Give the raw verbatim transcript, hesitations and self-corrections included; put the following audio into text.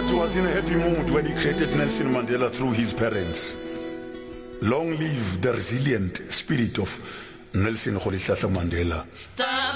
God was in a happy mood when he created Nelson Mandela through his parents. Long live the resilient spirit of Nelson Rolihlahla Mandela.